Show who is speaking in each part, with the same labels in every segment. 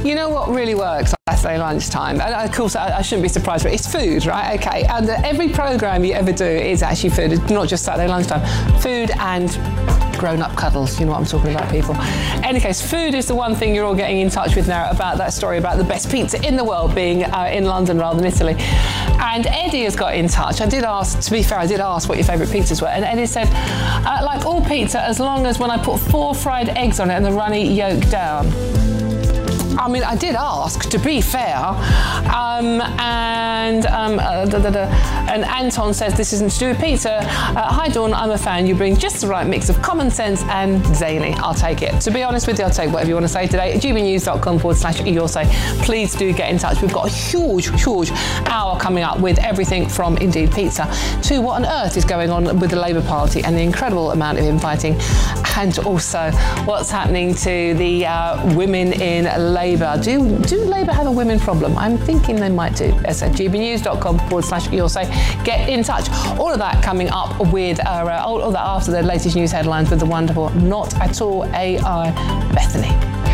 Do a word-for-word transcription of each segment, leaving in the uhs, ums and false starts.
Speaker 1: You know what really works on Saturday lunchtime? And of course, I, I shouldn't be surprised, but it's food, right? Okay, and every programme you ever do is actually food. It's not just Saturday lunchtime. Food and grown-up cuddles. You know what I'm talking about, people. In any case, food is the one thing you're all getting in touch with now about that story about the best pizza in the world being uh, in London rather than Italy. And Eddie has got in touch. I did ask, to be fair, I did ask what your favourite pizzas were. And Eddie said, uh, like all pizza, as long as when I put four fried eggs on it and the runny yolk down. I mean, I did ask, to be fair, um, and um, uh, da, da, da. and Anton says this isn't to do with pizza. Uh, Hi Dawn, I'm a fan. You bring just the right mix of common sense and zany. I'll take it. To be honest with you, I'll take whatever you want to say today. G B news dot com forward slash your say. Please do get in touch. We've got a huge, huge hour coming up with everything from Indeed Pizza to what on earth is going on with the Labour Party and the incredible amount of infighting, and also what's happening to the uh, women in Labour. Do do Labour have a women problem? I'm thinking they might do. As at G B news dot com forward slash your say. Get in touch. All of that coming up with our, uh, all of that after the latest news headlines with the wonderful, not at all A I, Bethany.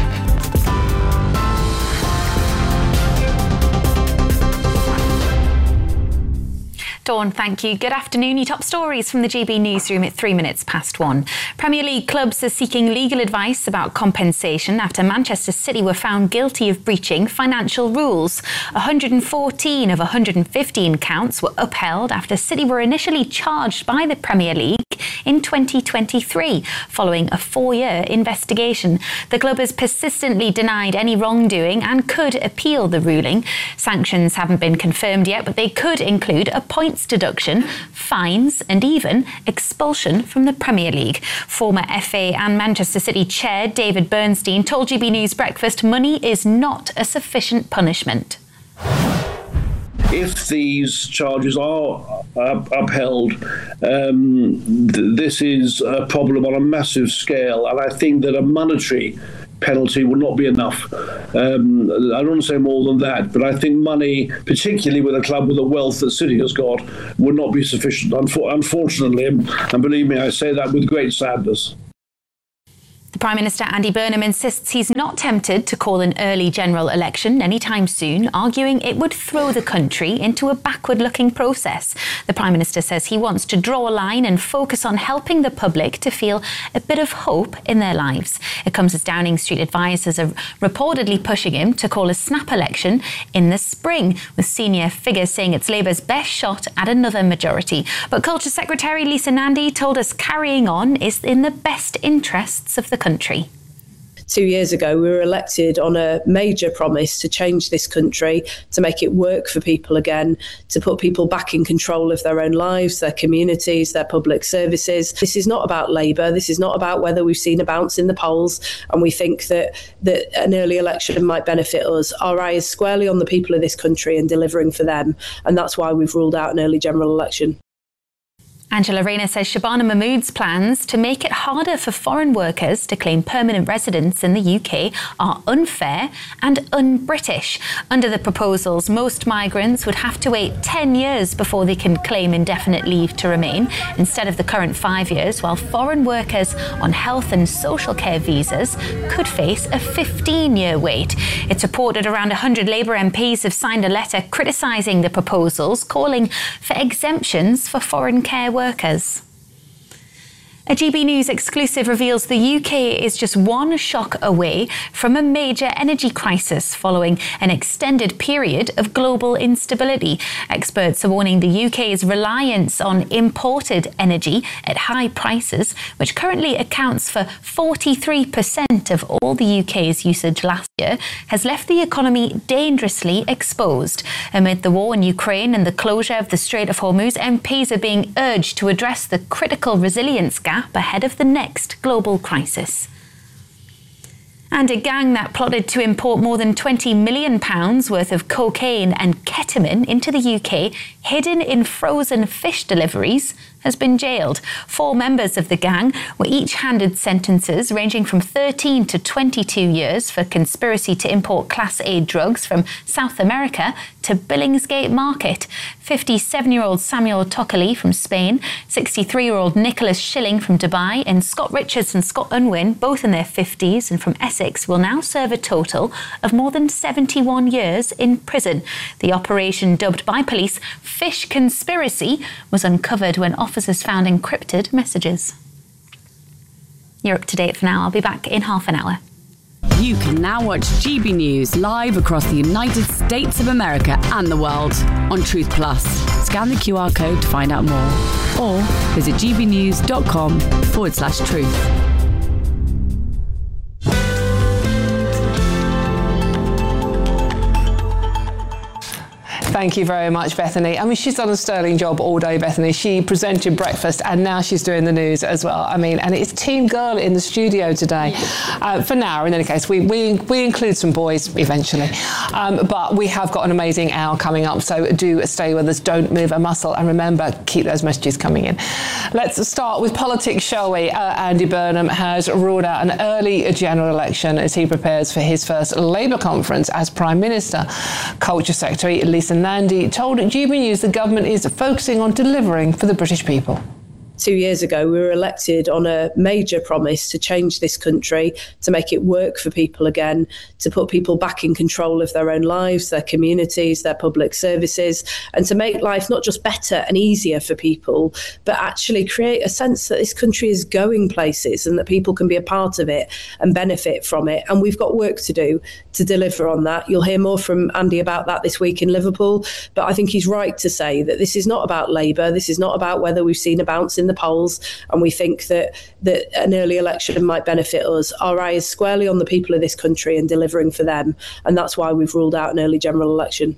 Speaker 2: Dawn, thank you. Good afternoon. Your top stories from the G B newsroom at three minutes past one. Premier League clubs are seeking legal advice about compensation after Manchester City were found guilty of breaching financial rules. one hundred fourteen of one hundred fifteen counts were upheld after City were initially charged by the Premier League in twenty twenty-three, following a four-year investigation. The club has persistently denied any wrongdoing and could appeal the ruling. Sanctions haven't been confirmed yet, but they could include a point deduction, fines and even expulsion from the Premier League. Former F A and Manchester City chair David Bernstein told G B News Breakfast money is not a sufficient punishment.
Speaker 3: If these charges are uh, upheld, um, th- this is a problem on a massive scale, and I think that a monetary penalty will not be enough. Um, I don't want to say more than that, but I think money, particularly with a club with the wealth that City has got, would not be sufficient, unfor- unfortunately, and, and believe me, I say that with great sadness.
Speaker 2: The Prime Minister Andy Burnham insists he's not tempted to call an early general election anytime soon, arguing it would throw the country into a backward-looking process. The Prime Minister says he wants to draw a line and focus on helping the public to feel a bit of hope in their lives. It comes as Downing Street advisers are reportedly pushing him to call a snap election in the spring, with senior figures saying it's Labour's best shot at another majority. But Culture Secretary Lisa Nandy told us carrying on is in the best interests of the country.
Speaker 4: Two years ago, we were elected on a major promise to change this country, to make it work for people again, to put people back in control of their own lives, their communities, their public services. This is not about Labour. This is not about whether we've seen a bounce in the polls and we think that, that an early election might benefit us. Our eye is squarely on the people of this country and delivering for them. And that's why we've ruled out an early general election.
Speaker 2: Angela Rayner says Shabana Mahmood's plans to make it harder for foreign workers to claim permanent residence in the U K are unfair and un-British. Under the proposals, most migrants would have to wait ten years before they can claim indefinite leave to remain, instead of the current five years, while foreign workers on health and social care visas could face a fifteen-year wait. It's reported around one hundred Labour M Ps have signed a letter criticising the proposals, calling for exemptions for foreign care workers. Workers. A G B News exclusive reveals the U K is just one shock away from a major energy crisis following an extended period of global instability. Experts are warning the U K's reliance on imported energy at high prices, which currently accounts for forty-three percent of all the U K's usage last year, has left the economy dangerously exposed. Amid the war in Ukraine and the closure of the Strait of Hormuz, M Ps are being urged to address the critical resilience gap ahead of the next global crisis. And a gang that plotted to import more than twenty million pounds worth of cocaine and ketamine into the U K, hidden in frozen fish deliveries, has been jailed. Four members of the gang were each handed sentences ranging from thirteen to twenty-two years for conspiracy to import Class A drugs from South America to Billingsgate Market. fifty-seven-year-old Samuel Tocali from Spain, sixty-three-year-old Nicholas Schilling from Dubai, and Scott Richards and Scott Unwin, both in their fifties and from Essex, Essex will now serve a total of more than seventy-one years in prison. The operation, dubbed by police Fish Conspiracy, was uncovered when officers found encrypted messages. You're up to date for now. I'll be back in half an hour.
Speaker 5: You can now watch G B News live across the United States of America and the world on Truth Plus. Scan the Q R code to find out more, or visit gbnews.com forward slash truth.
Speaker 1: Thank you very much, Bethany. I mean, she's done a sterling job all day, Bethany. She presented breakfast and now she's doing the news as well. I mean, and it's Team Girl in the studio today. Uh, for now, in any case, we, we, we include some boys eventually. Um, but we have got an amazing hour coming up, so do stay with us. Don't move a muscle. And remember, keep those messages coming in. Let's start with politics, shall we? Uh, Andy Burnham has ruled out an early general election as he prepares for his first Labour conference as Prime Minister. Culture Secretary Lisa Nandy told G B News the government is focusing on delivering for the British people.
Speaker 4: Two years ago, we were elected on a major promise to change this country, to make it work for people again, to put people back in control of their own lives, their communities, their public services, and to make life not just better and easier for people, but actually create a sense that this country is going places and that people can be a part of it and benefit from it. And we've got work to do to deliver on that. You'll hear more from Andy about that this week in Liverpool, but I think he's right to say that this is not about Labour. This is not about whether we've seen a bounce in the polls and we think that that an early election might benefit us. Our eye is squarely on the people of this country and delivering for them, and that's why we've ruled out an early general election.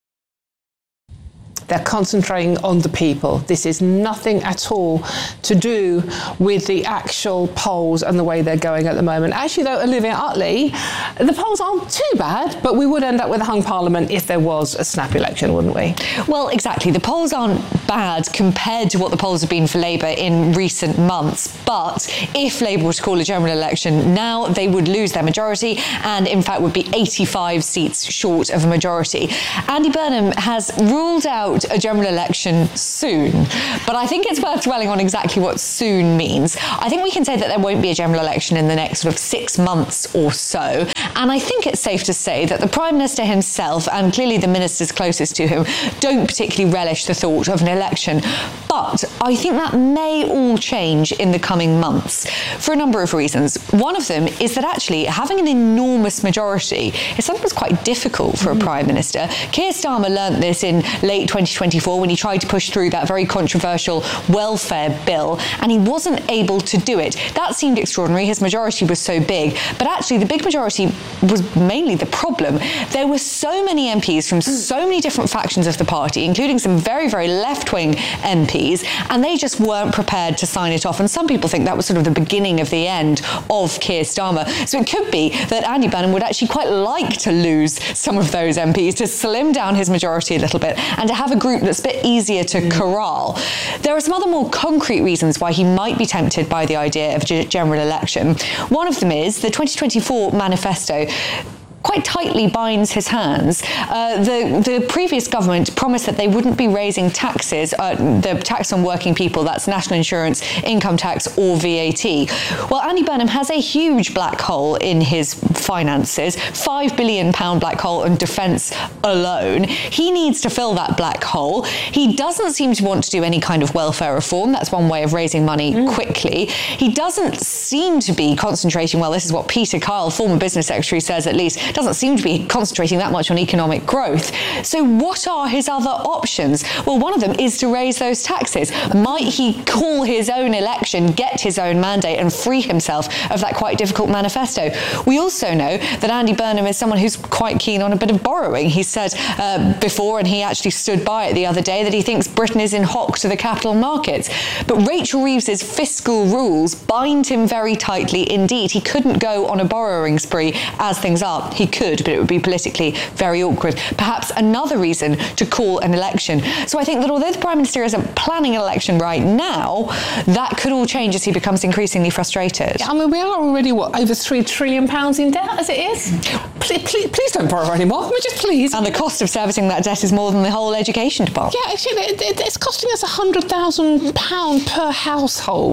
Speaker 1: They're concentrating on the people. This is nothing at all to do with the actual polls and the way they're going at the moment. Actually, though, Olivia Utley, the polls aren't too bad, but we would end up with a hung parliament if there was a snap election, wouldn't we?
Speaker 6: Well, exactly. The polls aren't bad compared to what the polls have been for Labour in recent months. But if Labour were to call a general election now, they would lose their majority and, in fact, would be eighty-five seats short of a majority. Andy Burnham has ruled out a general election soon, but I think it's worth dwelling on exactly what soon means. I think we can say that there won't be a general election in the next sort of six months or so, and I think it's safe to say that the Prime Minister himself, and clearly the ministers closest to him, don't particularly relish the thought of an election. But I think that may all change in the coming months for a number of reasons. One of them is that actually having an enormous majority is sometimes quite difficult for a Prime Minister. Keir Starmer learnt this in late twenty twenty-four when he tried to push through that very controversial welfare bill, and he wasn't able to do it. That seemed extraordinary. His majority was so big, but actually the big majority was mainly the problem. There were so many M Ps from so many different factions of the party, including some very, very left-wing M Ps, and they just weren't prepared to sign it off. And some people think that was sort of the beginning of the end of Keir Starmer. So it could be that Andy Burnham would actually quite like to lose some of those M Ps, to slim down his majority a little bit, and to have a group that's a bit easier to mm. corral. There are some other more concrete reasons why he might be tempted by the idea of a general election. One of them is the twenty twenty-four manifesto quite tightly binds his hands. Uh, the, the previous government promised that they wouldn't be raising taxes, uh, the tax on working people, that's national insurance, income tax or V A T. Well, Andy Burnham has a huge black hole in his finances, five billion pounds black hole on defence alone. He needs to fill that black hole. He doesn't seem to want to do any kind of welfare reform. That's one way of raising money mm. quickly. He doesn't seem to be concentrating, well, this is what Peter Kyle, former business secretary, says at least, doesn't seem to be concentrating that much on economic growth. So what are his other options? Well, one of them is to raise those taxes. Might he call his own election, get his own mandate and free himself of that quite difficult manifesto? We also know that Andy Burnham is someone who's quite keen on a bit of borrowing. He said uh, before, and he actually stood by it the other day, that he thinks Britain is in hock to the capital markets. But Rachel Reeves's fiscal rules bind him very tightly indeed. He couldn't go on a borrowing spree as things are. He could, but it would be politically very awkward. Perhaps another reason to call an election. So I think that although the Prime Minister isn't planning an election right now, that could all change as he becomes increasingly frustrated.
Speaker 1: Yeah, I mean, we are already, what, over three trillion pounds in debt as it is? Please, please, please don't borrow anymore. I mean, just please.
Speaker 6: And the cost of servicing that debt is more than the whole education department.
Speaker 1: Yeah, actually, it, it, it's costing us one hundred thousand pounds per household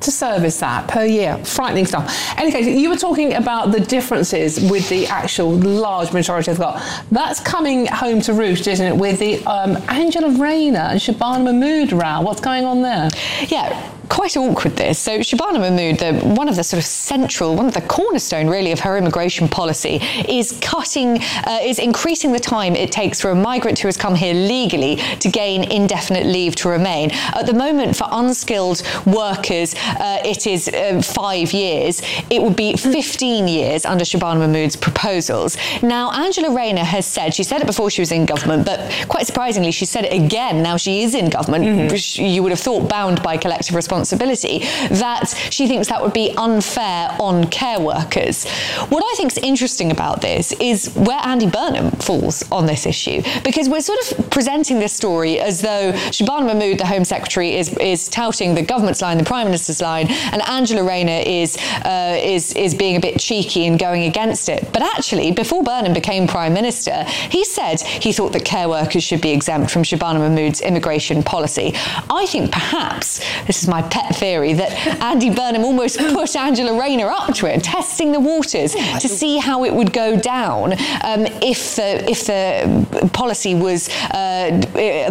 Speaker 1: to service that per year. Frightening stuff. Anyway, you were talking about the differences with the actual large majority of the lot. That's coming home to roost, isn't it, with the um, Angela Rayner and Shabana Mahmood row. What's going on there?
Speaker 6: Yeah. Quite awkward this. So Shabana Mahmood, the, one of the sort of central, one of the cornerstone really of her immigration policy, is cutting, uh, is increasing the time it takes for a migrant who has come here legally to gain indefinite leave to remain. At the moment, for unskilled workers, uh, it is uh, five years. It would be fifteen years under Shabana Mahmood's proposals. Now, Angela Rayner has said, she said it before she was in government, but quite surprisingly, she said it again now she is in government, mm-hmm. which you would have thought bound by collective responsibility. responsibility, that she thinks that would be unfair on care workers. What I think is interesting about this is where Andy Burnham falls on this issue, because we're sort of presenting this story as though Shabana Mahmood, the Home Secretary, is is touting the government's line, the Prime Minister's line, and Angela Rayner is uh, is is being a bit cheeky and going against it. But actually, before Burnham became Prime Minister, he said he thought that care workers should be exempt from Shabana Mahmood's immigration policy. I think perhaps, this is my pet theory, that Andy Burnham almost put Angela Rayner up to it, testing the waters to see how it would go down um, if the if the policy was uh,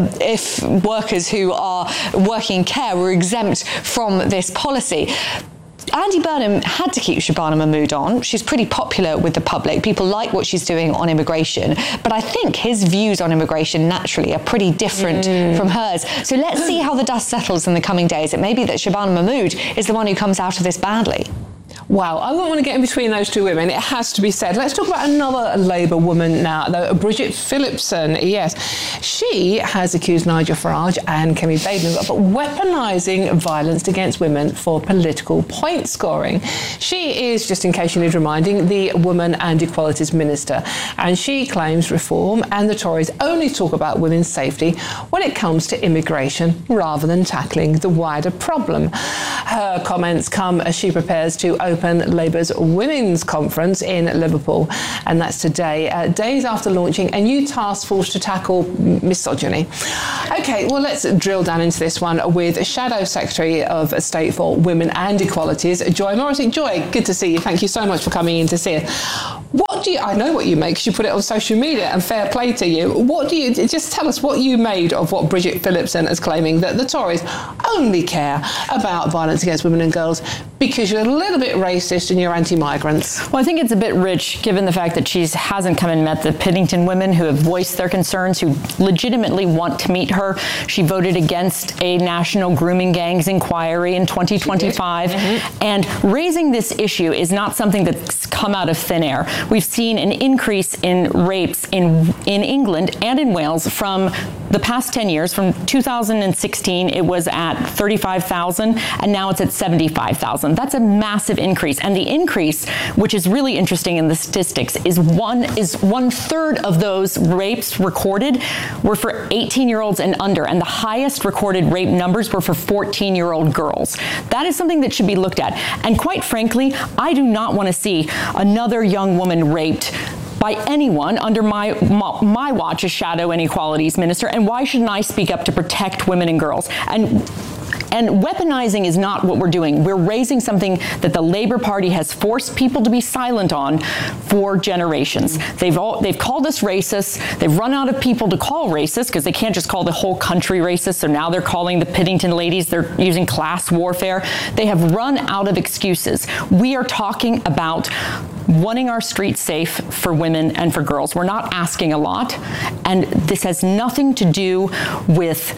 Speaker 6: if workers who are working in care were exempt from this policy. Andy Burnham had to keep Shabana Mahmood on. She's pretty popular with the public. People like what she's doing on immigration. But I think his views on immigration naturally are pretty different mm. from hers. So let's see how the dust settles in the coming days. It may be that Shabana Mahmood is the one who comes out of this badly.
Speaker 1: Wow, I wouldn't want to get in between those two women. It has to be said. Let's talk about another Labour woman now, though, Bridget Phillipson. Yes, she has accused Nigel Farage and Kemi Badenoch of weaponising violence against women for political point scoring. She is, just in case you need reminding, the Women and Equalities Minister, and she claims reform and the Tories only talk about women's safety when it comes to immigration rather than tackling the wider problem. Her comments come as she prepares to open Labour's Women's Conference in Liverpool, and that's today, uh, days after launching a new task force to tackle misogyny. OK, well, let's drill down into this one with Shadow Secretary of State for Women and Equalities, Joy Morrissey. Joy, good to see you. Thank you so much for coming in to see us. What do you, I know what you make because you put it on social media, and fair play to you. What do you, just tell us what you made of what Bridget Phillipson is claiming, that the Tories only care about violence against women and girls because you're a little bit racist and you're anti-migrants.
Speaker 7: Well, I think it's a bit rich, given the fact that she hasn't come and met the Piddington women who have voiced their concerns, who legitimately want to meet her. She voted against a national grooming gangs inquiry in twenty twenty-five. Mm-hmm. And raising this issue is not something that's come out of thin air. We've seen an increase in rapes in, in England and in Wales from the past ten years. From two thousand sixteen, it was at thirty-five thousand, and now it's at seventy-five thousand. That's a massive increase. And the increase, which is really interesting in the statistics, is one is one third of those rapes recorded were for eighteen-year-olds and under, and the highest recorded rape numbers were for fourteen-year-old girls. That is something that should be looked at. And quite frankly, I do not want to see another young woman raped by anyone under my, my my watch as Shadow and Equalities Minister. And why shouldn't I speak up to protect women and girls? And And weaponizing is not what we're doing. We're raising something that the Labour Party has forced people to be silent on for generations. They've all, they've called us racist. They've run out of people to call racist because they can't just call the whole country racist. So now they're calling the Piddington ladies, they're using class warfare. They have run out of excuses. We are talking about wanting our streets safe for women and for girls. We're not asking a lot. And this has nothing to do with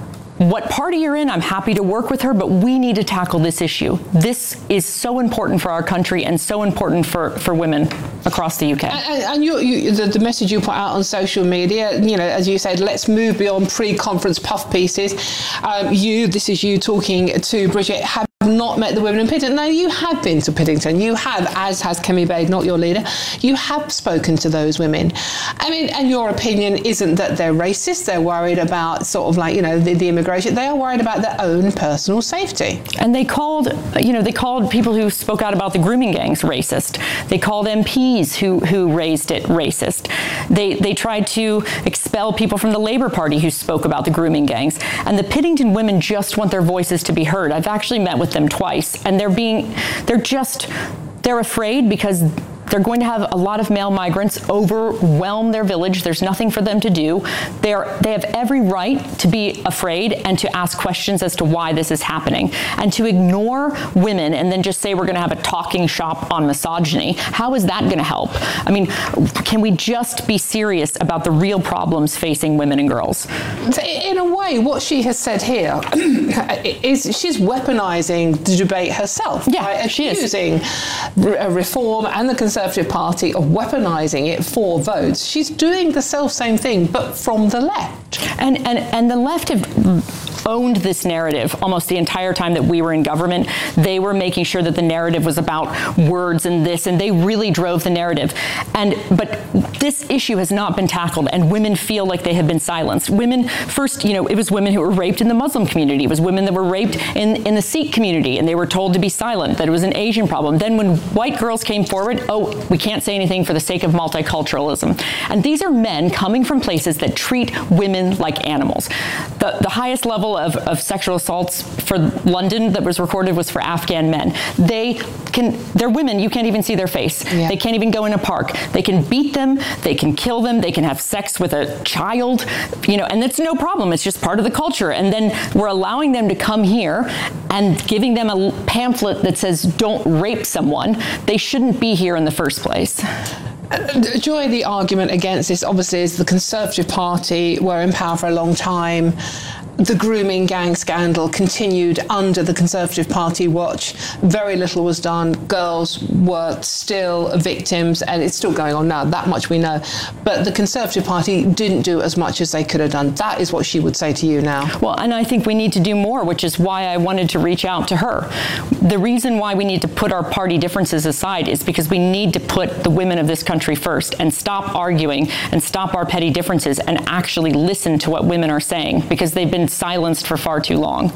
Speaker 7: what party you're in. I'm happy to work with her, but we need to tackle this issue. This is so important for our country and so important for, for women across the U K.
Speaker 1: And, and you, you, the, the message you put out on social media, you know, as you said, let's move beyond pre-conference puff pieces. Um, you, this is you talking to Bridget, have not met the women in Piddington. No, you have been to Piddington. You have, as has Kemi Badenoch, your leader. You have spoken to those women. I mean, and your opinion isn't that they're racist. They're worried about sort of like, you know, the, the immigration. They are worried about their own personal safety.
Speaker 7: And they called, you know, they called people who spoke out about the grooming gangs racist. They called M Ps who who raised it racist. They they tried to expel people from the Labour Party who spoke about the grooming gangs. And the Piddington women just want their voices to be heard. I've actually met with them them twice. And they're being, they're just, they're afraid because they're going to have a lot of male migrants overwhelm their village. There's nothing for them to do. They're, they have every right to be afraid and to ask questions as to why this is happening. And to ignore women and then just say we're going to have a talking shop on misogyny, how is that going to help? I mean, can we just be serious about the real problems facing women and girls?
Speaker 1: In a way, what she has said here is she's weaponizing the debate herself.
Speaker 7: Yeah,
Speaker 1: by
Speaker 7: she is.
Speaker 1: accusing Reform and the Conservative Party of weaponizing it for votes. She's doing the self same thing, but from the left.
Speaker 7: And and and the left have owned this narrative almost the entire time that we were in government. They were making sure that the narrative was about words and this, and they really drove the narrative. And but this issue has not been tackled, and women feel like they have been silenced. Women, first, you know, it was women who were raped in the Muslim community. It was women that were raped in, in the Sikh community, and they were told to be silent, that it was an Asian problem. Then when white girls came forward, oh, we can't say anything for the sake of multiculturalism. And these are men coming from places that treat women like animals. The, the highest level of, of sexual assaults for London that was recorded was for Afghan men. They can, they're women, you can't even see their face. Yeah. They can't even go in a park. They can beat them, they can kill them, they can have sex with a child, you know, and it's no problem. It's just part of the culture. And then we're allowing them to come here and giving them a pamphlet that says, don't rape someone. They shouldn't be here in the first place.
Speaker 1: Uh, Joy, the argument against this obviously is the Conservative Party were in power for a long time. The grooming gang scandal continued under the Conservative Party watch. Very little was done. Girls were still victims, and it's still going on now. That much we know. But the Conservative Party didn't do as much as they could have done. That is what she would say to you now.
Speaker 7: Well, and I think we need to do more, which is why I wanted to reach out to her. The reason why we need to put our party differences aside is because we need to put the women of this country first and stop arguing and stop our petty differences and actually listen to what women are saying, because they've been silenced for far too long.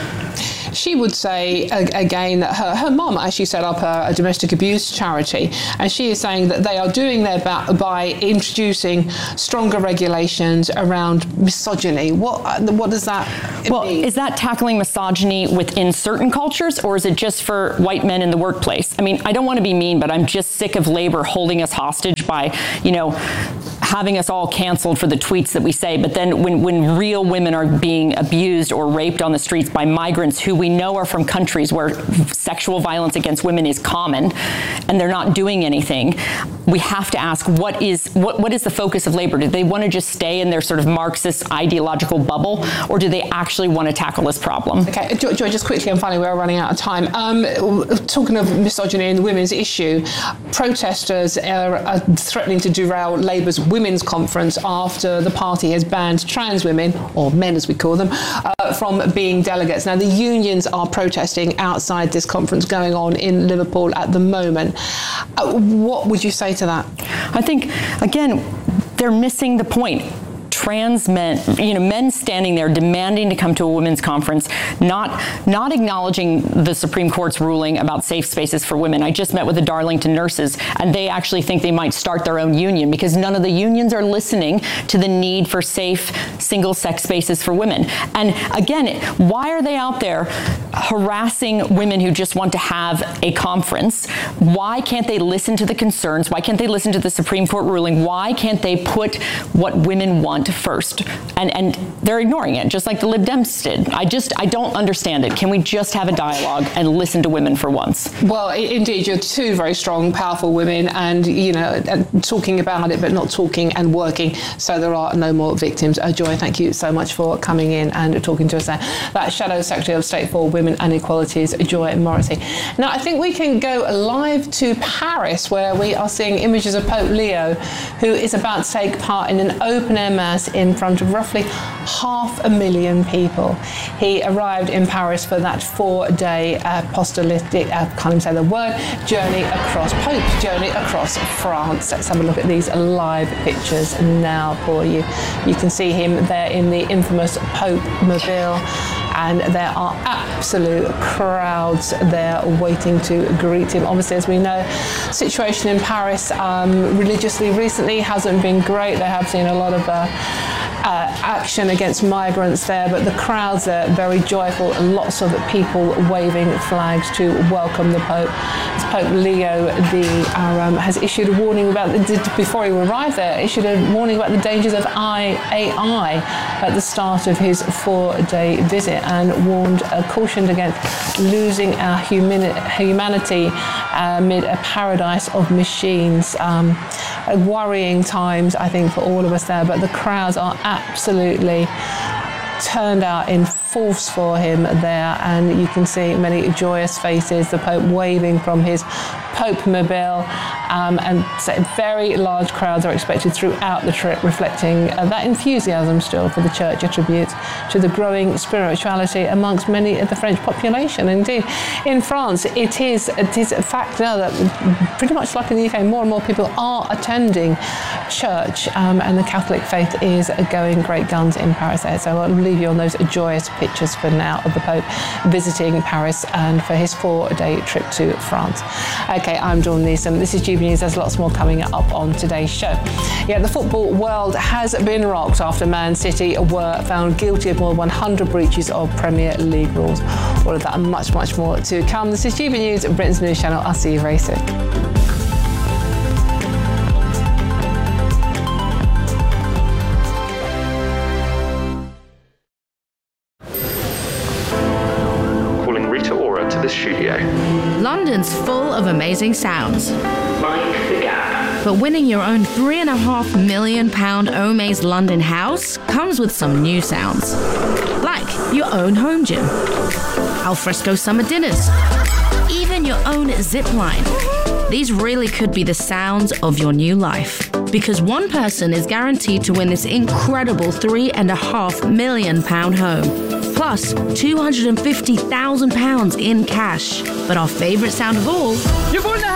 Speaker 1: She would say, again, that her, her mum actually set up a, a domestic abuse charity, and she is saying that they are doing their bit by introducing stronger regulations around misogyny. What what does that
Speaker 7: well,
Speaker 1: mean?
Speaker 7: Is that tackling misogyny within certain cultures, or is it just for white men in the workplace? I mean, I don't want to be mean, but I'm just sick of labor holding us hostage by, you know, having us all canceled for the tweets that we say. But then when, when real women are being abused or raped on the streets by migrants who we know are from countries where sexual violence against women is common, and they're not doing anything, we have to ask, what is what, what is the focus of labor? Do they want to just stay in their sort of Marxist ideological bubble, or do they actually want to tackle this problem?
Speaker 1: Okay, Joy, Joy, just quickly, and finally, we're running out of time. Um, talking of misogyny and the women's issue, protesters are, are threatening to derail Labour's Women's Conference after the party has banned trans women, or men as we call them, uh, from being delegates. Now, the unions are protesting outside this conference going on in Liverpool at the moment. Uh, what would you say to that?
Speaker 7: I think, again, they're missing the point. Trans men, you know, men standing there demanding to come to a women's conference, not not acknowledging the Supreme Court's ruling about safe spaces for women. I just met with the Darlington nurses, and they actually think they might start their own union because none of the unions are listening to the need for safe single-sex spaces for women. And again, why are they out there harassing women who just want to have a conference? Why can't they listen to the concerns? Why can't they listen to the Supreme Court ruling? Why can't they put what women want first? And and they're ignoring it, just like the Lib Dems did. I just, I don't understand it. Can we just have a dialogue and listen to women for once?
Speaker 1: Well, indeed, you're two very strong, powerful women, and, you know, talking about it, but not talking and working, so there are no more victims. Uh, Joy, thank you so much for coming in and talking to us there. That's Shadow Secretary of State for Women and Equalities, Joy Morrissey. Now, I think we can go live to Paris, where we are seeing images of Pope Leo, who is about to take part in an open-air mass in front of roughly half a million people. He arrived in Paris for that four-day apostolic, I can't even say the word, journey across, Pope's journey across France. Let's have a look at these live pictures now for you. You can see him there in the infamous Pope Mobile, and there are absolute crowds there waiting to greet him. Obviously, as we know, situation in Paris um, religiously recently hasn't been great. They have seen a lot of uh, uh, action against migrants there, but the crowds are very joyful and lots of people waving flags to welcome the Pope. As Pope Leo the um, has issued a warning about, the, before he arrived there, issued a warning about the dangers of A I at the start of his four-day visit, and warned, uh, cautioned against losing our humani- humanity amid a paradise of machines. Um, worrying times, I think, for all of us there, but the crowds are absolutely turned out in force for him there, and you can see many joyous faces, the Pope waving from his Pope Mobile, um, and very large crowds are expected throughout the trip, reflecting uh, that enthusiasm still for the Church attributes to the growing spirituality amongst many of the French population. Indeed, in France, it is, it is a fact now that pretty much like in the U K, more and more people are attending church, um, and the Catholic faith is going great guns in Paris there. So I'll leave you on those joyous pictures for now of the Pope visiting Paris and for his four-day trip to France. Okay, I'm Dawn Neeson. This is G B News. There's lots more coming up on today's show. Yeah, the football world has been rocked after Man City were found guilty of more than one hundred breaches of Premier League rules. All of that and much, much more to come. This is G B News, Britain's news channel. I'll see you very soon.
Speaker 8: London's full of amazing sounds.
Speaker 9: Like the Gap.
Speaker 8: But winning your own three and a half million pound Omaze London house comes with some new sounds. Like your own home gym, alfresco summer dinners, even your own zip line. These really could be the sounds of your new life. Because one person is guaranteed to win this incredible three and a half million pound home. Plus two hundred fifty thousand pounds in cash. But our favourite sound of all...
Speaker 9: You've won the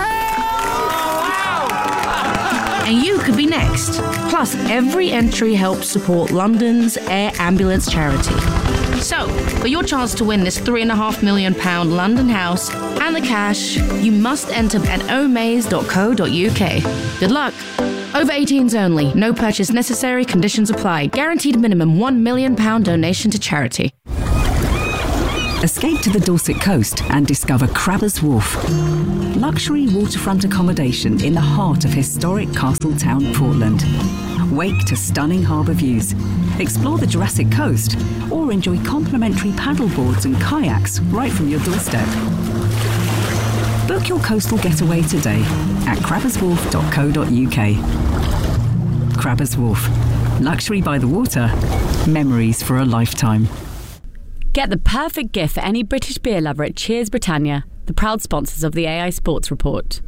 Speaker 9: house!
Speaker 8: And you could be next. Plus, every entry helps support London's Air Ambulance charity. So, for your chance to win this three and a half million pound London house and the cash, you must enter at omaze dot co dot uk. Good luck. Over eighteens only. No purchase necessary. Conditions apply. Guaranteed minimum one million pound donation to charity.
Speaker 10: Escape to the Dorset coast and discover Crabbers Wharf. Luxury waterfront accommodation in the heart of historic Castletown, Portland. Wake to stunning harbour views. Explore the Jurassic Coast or enjoy complimentary paddleboards and kayaks right from your doorstep. Book your coastal getaway today at crabbers wharf dot co dot uk. Crabbers Wharf. Luxury by the water. Memories for a lifetime.
Speaker 5: Get the perfect gift for any British beer lover at Cheers Britannia, the proud sponsors of the A I Sports Report.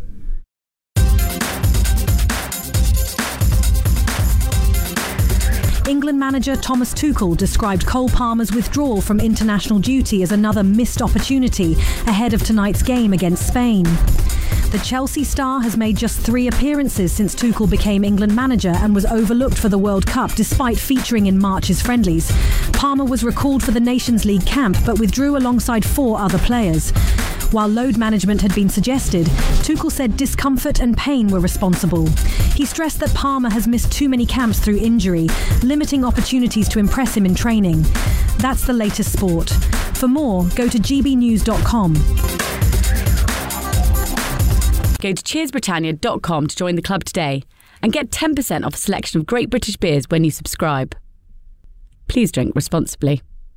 Speaker 11: England manager Thomas Tuchel described Cole Palmer's withdrawal from international duty as another missed opportunity ahead of tonight's game against Spain. The Chelsea star has made just three appearances since Tuchel became England manager and was overlooked for the World Cup despite featuring in March's friendlies. Palmer was recalled for the Nations League camp but withdrew alongside four other players. While load management had been suggested, Tuchel said discomfort and pain were responsible. He stressed that Palmer has missed too many camps through injury, limiting opportunities to impress him in training. That's the latest sport. For more, go to g b news dot com.
Speaker 5: Go to cheers britannia dot com to join the club today and get ten percent off a selection of great British beers when you subscribe. Please drink responsibly.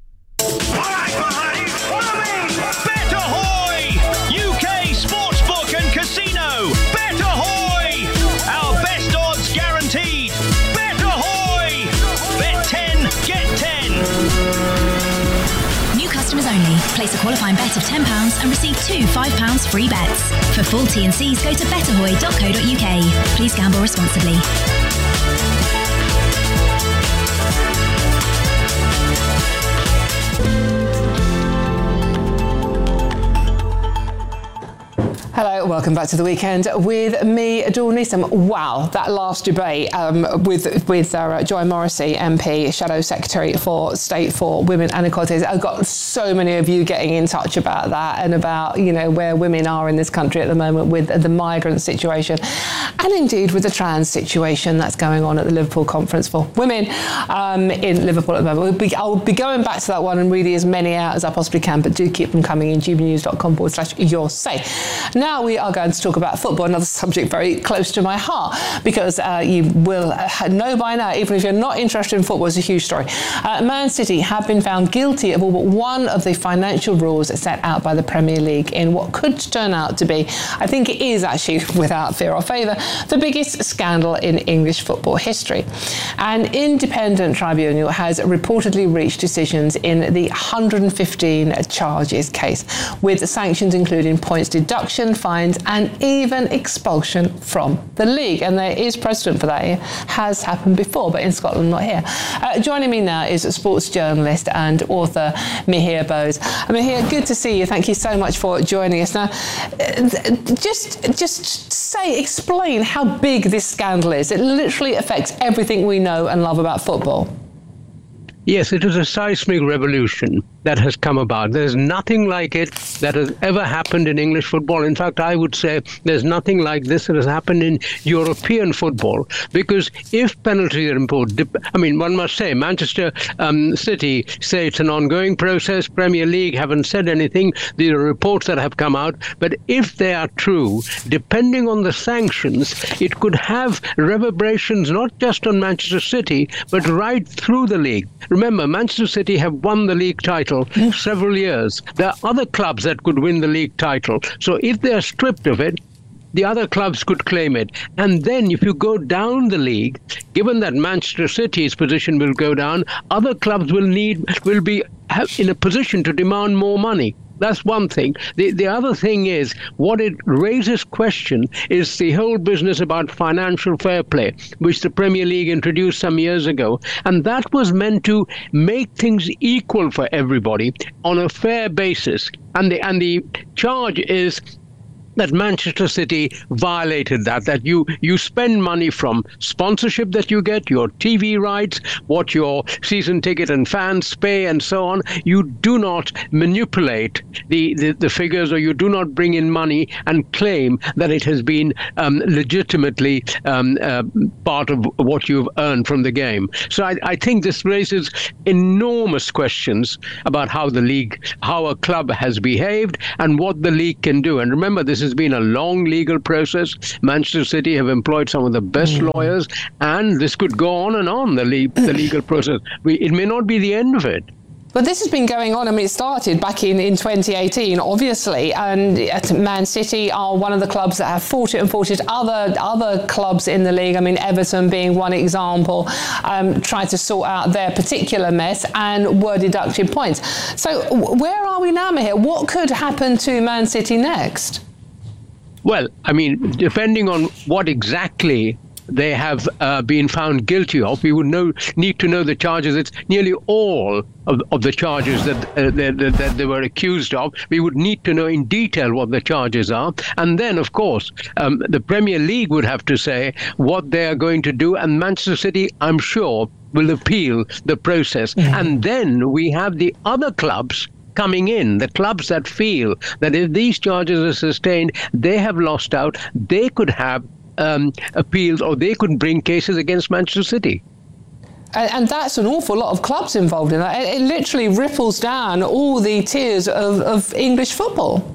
Speaker 12: Only. Place a qualifying bet of ten pounds and receive two five pounds free bets. For full T and Cs, go to betterhoy dot co dot uk. Please gamble responsibly.
Speaker 1: Hello, welcome back to The Weekend with me, Dawn Neeson. Wow, that last debate um, with with uh, Joy Morrissey, M P, Shadow Secretary for State for Women and Equality. I've got so many of you getting in touch about that and about, you know, where women are in this country at the moment with the migrant situation and indeed with the trans situation that's going on at the Liverpool Conference for Women um, in Liverpool at the moment. We'll be, I'll be going back to that one and reading as many out as I possibly can, but do keep them coming in gbnews.com forward slash your say. Now we are going to talk about football, another subject very close to my heart, because uh, you will uh, know by now, even if you're not interested in football, it's a huge story. Uh, Man City have been found guilty of all but one of the financial rules set out by the Premier League in what could turn out to be, I think it is actually, without fear or favour, the biggest scandal in English football history. An independent tribunal has reportedly reached decisions in the one hundred fifteen charges case, with sanctions including points deduction, fines and even expulsion from the league. And there is precedent for that. It has happened before, but in Scotland, not here. Uh, joining me now is sports journalist and author Mihir Bose. Uh, Mihir, good to see you. Thank you so much for joining us. Now, uh, just, just say, explain how big this scandal is. It literally affects everything we know and love about football.
Speaker 13: Yes, it is a seismic revolution that has come about. There's nothing like it that has ever happened in English football. In fact, I would say there's nothing like this that has happened in European football, because if penalties are imposed, I mean, one must say, Manchester um, City say it's an ongoing process. Premier League haven't said anything. These are reports that have come out. But if they are true, depending on the sanctions, it could have reverberations not just on Manchester City, but right through the league. Remember, Manchester City have won the league title several years. There are other clubs that could win the league title. So if they are stripped of it, the other clubs could claim it. And then if you go down the league, given that Manchester City's position will go down, other clubs will need will be in a position to demand more money. That's one thing. The the other thing is, what it raises question is the whole business about financial fair play, which the Premier League introduced some years ago. And that was meant to make things equal for everybody on a fair basis. And the and the charge is that Manchester City violated that, that you, you spend money from sponsorship that you get, your T V rights, what your season ticket and fans pay and so on. You do not manipulate the, the, the figures, or you do not bring in money and claim that it has been um, legitimately um, uh, part of what you've earned from the game. So I, I think this raises enormous questions about how the league, how a club has behaved and what the league can do. And remember, this has been a long legal process. Manchester City have employed some of the best mm. lawyers, and this could go on and on, the, le- the legal process. We, it may not be the end of it.
Speaker 1: But this has been going on. I mean, it started back in, in twenty eighteen, obviously, and Man City are one of the clubs that have fought it and fought it. Other other clubs in the league, I mean, Everton being one example, um, tried to sort out their particular mess and were deducting points. So where are we now, Mihir? What could happen to Man City next?
Speaker 13: Well, I mean, depending on what exactly they have uh, been found guilty of, we would know, need to know the charges. It's nearly all of, of the charges that, uh, that, that they were accused of. We would need to know in detail what the charges are. And then, of course, um, the Premier League would have to say what they are going to do. And Manchester City, I'm sure, will appeal the process. Mm-hmm. And then we have the other clubs coming in, the clubs that feel that if these charges are sustained, they have lost out, they could have um, appeals, or they could bring cases against Manchester City.
Speaker 1: And, and that's an awful lot of clubs involved in that. It, it literally ripples down all the tiers of, of English football.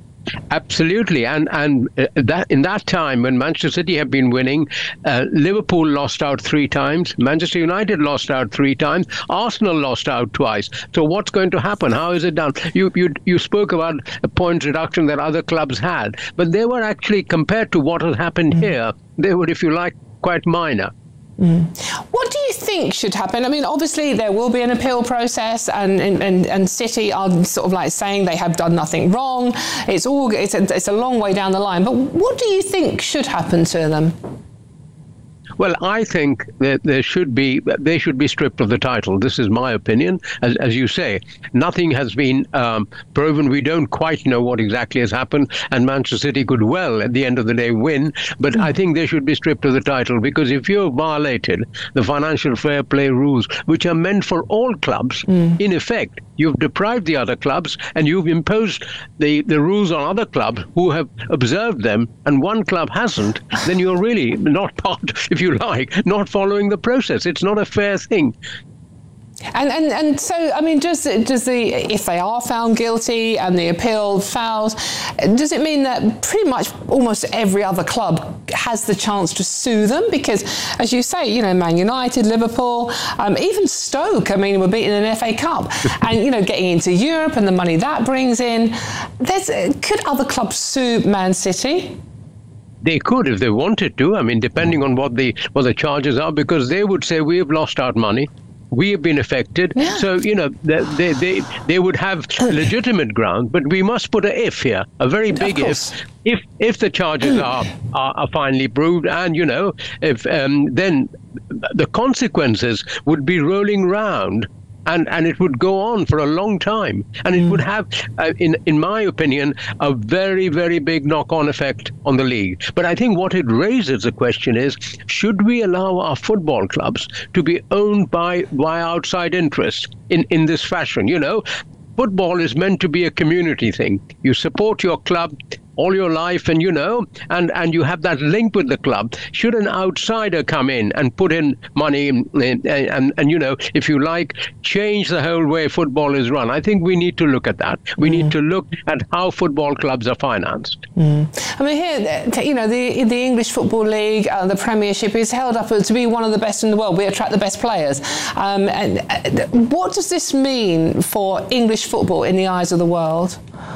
Speaker 13: Absolutely, and and uh, that in that time when Manchester City have been winning, uh, Liverpool lost out three times, Manchester United lost out three times, Arsenal lost out twice. So what's going to happen? How is it done? You you you spoke about a point reduction that other clubs had, but they were actually, compared to what has happened mm. here, they were, if you like, quite minor.
Speaker 1: Mm. What do you think should happen? I mean, obviously there will be an appeal process, and, and, and, and City are sort of like saying they have done nothing wrong. It's all it's a, it's a long way down the line. But what do you think should happen to them?
Speaker 13: Well, I think that there should be they should be stripped of the title. This is my opinion. As, as you say, nothing has been um, proven. We don't quite know what exactly has happened, and Manchester City could well, at the end of the day, win. But mm. I think they should be stripped of the title, because if you have violated the financial fair play rules, which are meant for all clubs, mm. in effect, you've deprived the other clubs, and you've imposed the, the rules on other clubs who have observed them, and one club hasn't, then you're really not part, if you like, not following the process. It's not a fair thing.
Speaker 1: And, and and so, I mean, does does the if they are found guilty and the appeal fails, does it mean that pretty much almost every other club has the chance to sue them? Because, as you say, you know, Man United, Liverpool, um, even Stoke, I mean, were beaten in an F A Cup, and you know, getting into Europe and the money that brings in. There's could other clubs sue Man City?
Speaker 13: They could if they wanted to. I mean, depending on what the what the charges are, because they would say we have lost our money. We have been affected. Yeah. So, you know, they, they they they would have legitimate ground, but we must put a if here, a very big if. If if the charges are, are, are finally proved, and, you know, if um, then the consequences would be rolling round. And and it would go on for a long time, and it mm. would have, uh, in in my opinion, a very very big knock-on effect on the league. But I think what it raises the question is: should we allow our football clubs to be owned by by outside interests in in this fashion? You know, football is meant to be a community thing. You support your club all your life, and you know, and, and you have that link with the club. Should an outsider come in and put in money and, and, and, and you know, if you like, change the whole way football is run? I think we need to look at that. We mm. need to look at how football clubs are financed.
Speaker 1: Mm. I mean, here, you know, the the English Football League, uh, the Premiership is held up to be one of the best in the world. We attract the best players. Um, and uh, what does this mean for English football in the eyes of the world?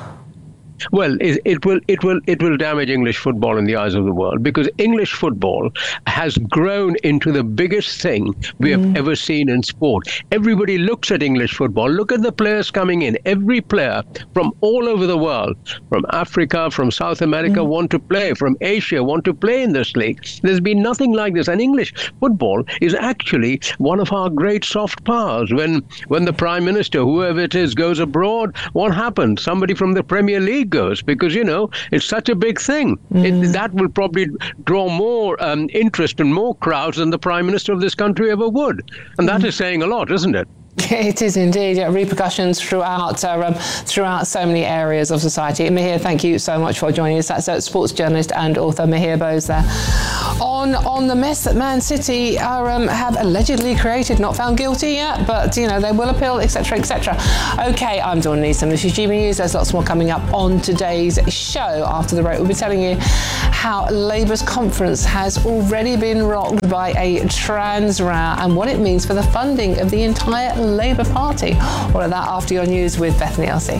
Speaker 13: Well, it, it will it will it will damage English football in the eyes of the world, because English football has grown into the biggest thing we mm. have ever seen in sport. Everybody looks at English football. Look at the players coming in. Every player from all over the world, from Africa, from South America, mm. want to play. From Asia, want to play in this league. There's been nothing like this. And English football is actually one of our great soft powers. When when the Prime Minister, whoever it is, goes abroad, what happens? Somebody from the Premier League goes, because, you know, it's such a big thing. Mm. It, that will probably draw more um, interest and more crowds than the Prime Minister of this country ever would. And that mm. is saying a lot, isn't it?
Speaker 1: It is indeed. Yeah, repercussions throughout uh, um, throughout so many areas of society. Mihir, thank you so much for joining us. That's uh, sports journalist and author Mihir Bose there. On on the mess that Man City are, um, have allegedly created, not found guilty yet, but, you know, they will appeal, et cetera, et cetera. OK, I'm Dawn Neeson. This is G B News. There's lots more coming up on today's show. After the break, we'll be telling you how Labour's conference has already been rocked by a trans row and what it means for the funding of the entire Labour Party. All of that after your news with Bethany Elsey.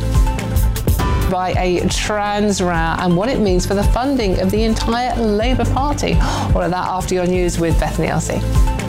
Speaker 1: By a trans row and what it means for the funding of the entire Labour Party. All of that after your news with Bethany Elsey.